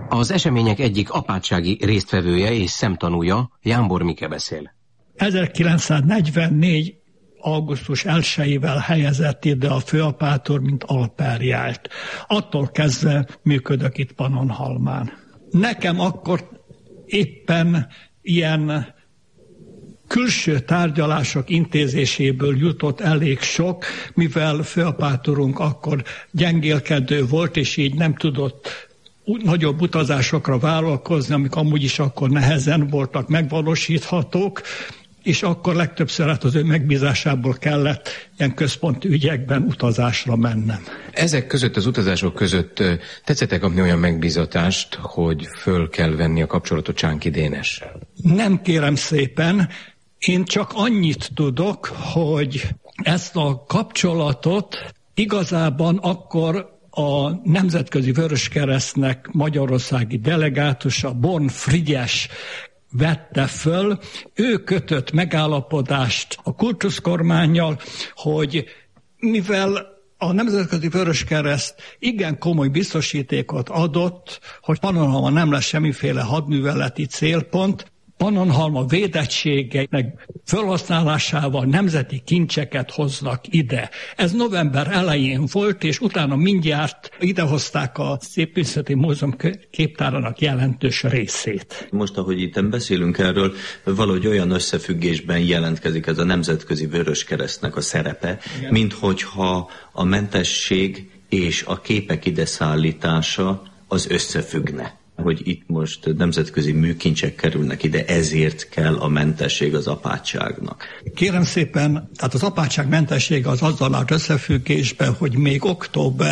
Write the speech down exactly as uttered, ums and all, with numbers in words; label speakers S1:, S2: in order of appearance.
S1: Az események egyik apátsági résztvevője és szemtanúja, Jámbor Mike beszél.
S2: ezerkilencszáznegyvennégy. augusztus elsejével helyezett ide a főapátor, mint alperjált. Attól kezdve működök itt Pannonhalmán. Nekem akkor éppen ilyen külső tárgyalások intézéséből jutott elég sok, mivel főapátorunk akkor gyengélkedő volt, és így nem tudott nagyobb utazásokra vállalkozni, amik amúgy is akkor nehezen voltak megvalósíthatók, és akkor legtöbbször hát az ő megbízásából kellett ilyen központi ügyekben utazásra mennem.
S1: Ezek között, az utazások között tetszett kapni olyan megbízatást, hogy föl kell venni a kapcsolatot Csánki Dénessel?
S2: Nem, kérem szépen, én csak annyit tudok, hogy ezt a kapcsolatot igazában akkor a Nemzetközi Vöröskeresztnek magyarországi delegátusa Born Frigyes vette föl, ő kötött megállapodást a kultuszkormánnyal, hogy mivel a Nemzetközi Vöröskereszt igen komoly biztosítékot adott, hogy Pannonhalma nem lesz semmiféle hadműveleti célpont, Pannonhalma védettségeinek felhasználásával nemzeti kincseket hoznak ide. Ez november elején volt, és utána mindjárt idehozták a Szépművészeti Múzeum képtárának jelentős részét.
S3: Most, ahogy itt beszélünk erről, valahogy olyan összefüggésben jelentkezik ez a Nemzetközi Vöröskeresztnek a szerepe, igen, mint hogyha a mentesség és a képek ide szállítása az összefüggne. Hogy itt most nemzetközi műkincsek kerülnek ide, ezért kell a mentesség az apátságnak.
S2: Kérem szépen, tehát az apátság mentessége az azzal állt összefüggésben, hogy még október